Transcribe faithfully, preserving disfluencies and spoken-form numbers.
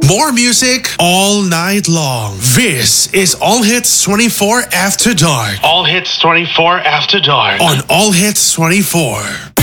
More music all night long. This is All Hits twenty-four After Dark. All Hits twenty-four After Dark. On All Hits twenty-four.